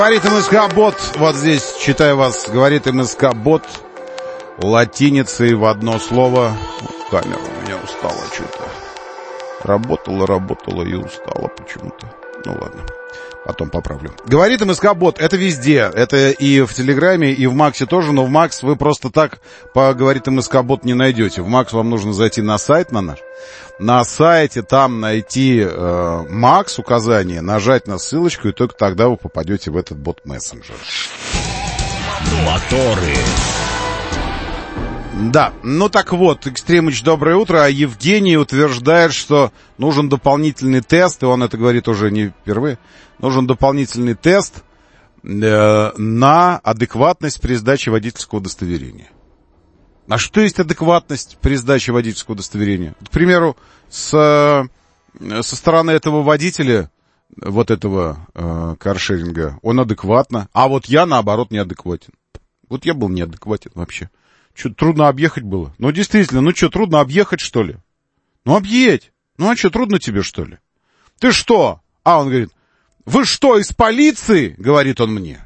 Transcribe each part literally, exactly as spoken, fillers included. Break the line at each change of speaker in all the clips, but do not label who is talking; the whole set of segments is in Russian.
Говорит МСК-бот, вот здесь, читаю вас, говорит МСК-бот латиницей в одно слово. Камера у меня устала что-то. Работала, работала и устала почему-то. Ну ладно, потом поправлю. Говорит МСК-бот, это везде. Это и в Телеграме, и в Максе тоже. Но в Макс вы просто так по говорит МСК-бот не найдете. В Макс вам нужно зайти на сайт на наш. На сайте там найти э, Макс указание, нажать на ссылочку, и только тогда вы попадете в этот бот-мессенджер.
Моторы.
Да, ну так вот, Экстремыч, доброе утро. А Евгений утверждает, что нужен дополнительный тест, и он это говорит уже не впервые, нужен дополнительный тест э, на адекватность при сдаче водительского удостоверения. А что есть адекватность при сдаче водительского удостоверения? К примеру, с, со стороны этого водителя, вот этого э, каршеринга, он адекватно, а вот я, наоборот, неадекватен. Вот я был неадекватен вообще. Что, трудно объехать было? Ну, действительно, ну что, трудно объехать, что ли? Ну, объедь. Ну, а что, трудно тебе, что ли? Ты что? А он говорит, вы что, из полиции? Говорит он мне.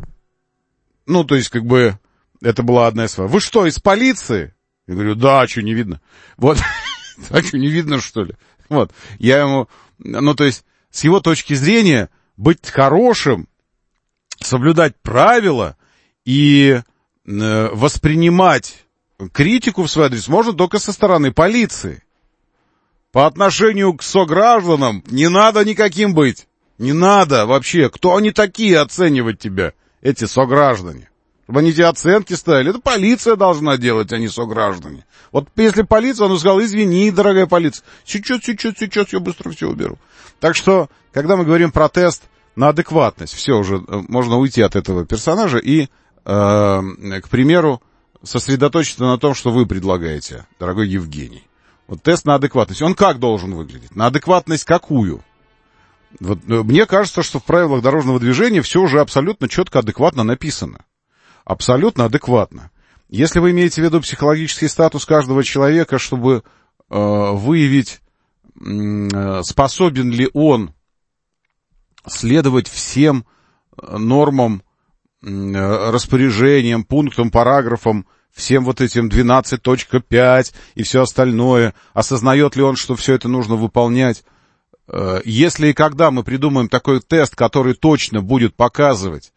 Ну, то есть, как бы... Это была одна из слов. Вы что, из полиции? Я говорю, да, а что, не видно? Вот, а что, не видно, что ли? Вот, я ему, ну, то есть, с его точки зрения, быть хорошим, соблюдать правила и э, воспринимать критику в свой адрес можно только со стороны полиции. По отношению к согражданам не надо никаким быть. Не надо вообще. Кто они такие оценивать тебя, эти сограждане? Чтобы они тебе оценки ставили. Это полиция должна делать, а не сограждане. Вот если полиция, он сказал, извини, дорогая полиция. Сейчас, сейчас, сейчас, я быстро все уберу. Так что, когда мы говорим про тест на адекватность, все уже, можно уйти от этого персонажа и, э, к примеру, сосредоточиться на том, что вы предлагаете, дорогой Евгений. Вот тест на адекватность. Он как должен выглядеть? На адекватность какую? Вот, мне кажется, что в правилах дорожного движения все уже абсолютно четко, адекватно написано. Абсолютно адекватно. Если вы имеете в виду психологический статус каждого человека, чтобы э, выявить, э, способен ли он следовать всем нормам, э, распоряжениям, пунктам, параграфам, всем вот этим двенадцать точка пять и все остальное, осознает ли он, что все это нужно выполнять. Э, если и когда мы придумаем такой тест, который точно будет показывать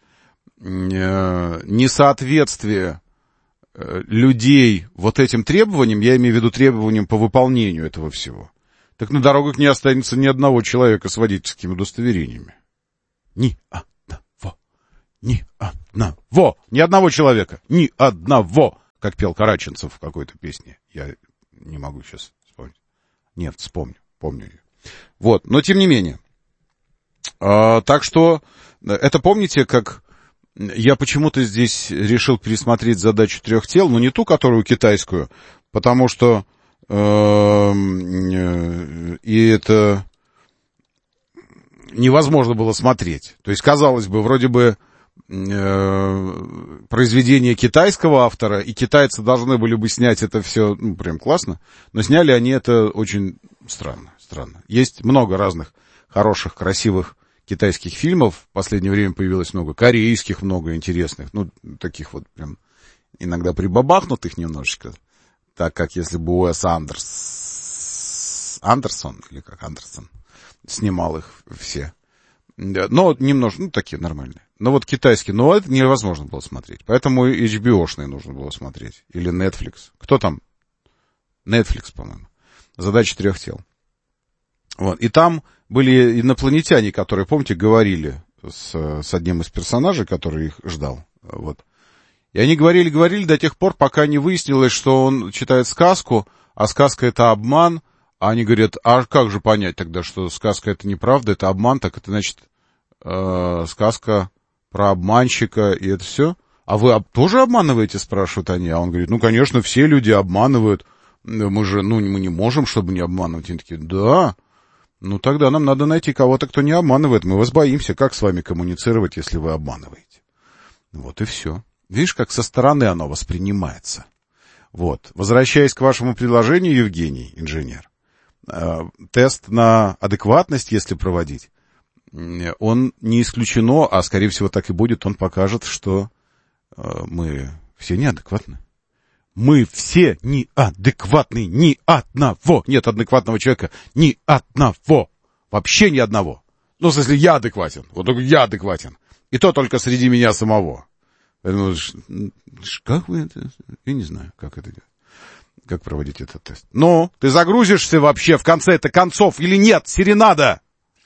несоответствие людей вот этим требованиям, я имею в виду требованиям по выполнению этого всего, так на дорогах не останется ни одного человека с водительскими удостоверениями. Ни одного. Ни одного. Ни одного человека. Ни одного. Как пел Караченцев в какой-то песне. Я не могу сейчас вспомнить. Нет, вспомню. Помню ее. Вот. Но тем не менее. А, так что, это помните, как я почему-то здесь решил пересмотреть задачу трех тел, но не ту, которую китайскую, потому что э, и это невозможно было смотреть. То есть, казалось бы, вроде бы э, произведение китайского автора, и китайцы должны были бы снять это все, ну, прям классно, но сняли они это очень странно, странно. Есть много разных хороших, красивых китайских фильмов, в последнее время появилось много, корейских много интересных, ну, таких вот прям иногда прибабахнутых немножечко, так как если бы Уэс Андерс... Андерсон, или как Андерсон, снимал их все. Но немножко, ну, такие нормальные. Но вот китайские, но это невозможно было смотреть, поэтому эйч би о-шные нужно было смотреть, или Netflix. Кто там? Netflix, по-моему. Задача трех тел. Вот. И там были инопланетяне, которые, помните, говорили с, с одним из персонажей, который их ждал. Вот. И они говорили-говорили до тех пор, пока не выяснилось, что он читает сказку, а сказка — это обман. А они говорят, а как же понять тогда, что сказка — это неправда, это обман, так это значит э, сказка про обманщика, и это все? А вы об, тоже обманываете, спрашивают они. А он говорит, ну, конечно, все люди обманывают. Мы же, ну, мы не можем, чтобы не обманывать. Они такие, да. Ну, тогда нам надо найти кого-то, кто не обманывает. Мы вас боимся. Как с вами коммуницировать, если вы обманываете? Вот и все. Видишь, как со стороны оно воспринимается. Вот. Возвращаясь к вашему предложению, Евгений, инженер, э, тест на адекватность, если проводить, он не исключено, а скорее всего так и будет, он покажет, что э, мы все неадекватны. Мы все неадекватны, ни одного. Нет адекватного человека, ни одного. Вообще ни одного. Ну, в смысле, я адекватен. Вот только я адекватен. И то только среди меня самого. Поэтому, как вы это... Я не знаю, как это делать. Как проводить этот тест. Ну, ты загрузишься вообще в конце-то концов или нет, серенада?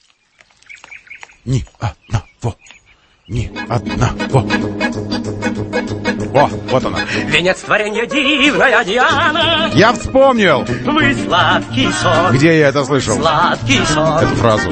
Ни одного. Ни одного. О, вот она.
Венец творенья дивная Диана.
Я вспомнил.
Вы сладкий сон.
Где я это слышал?
Сладкий сон.
Эту фразу.